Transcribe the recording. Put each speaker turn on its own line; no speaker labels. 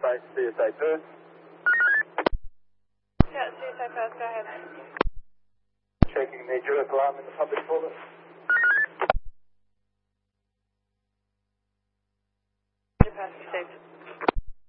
by CSA Perth.
Yeah, CSA Perth, go ahead.
Checking the direct alarm in the public toilet.
Capacity received.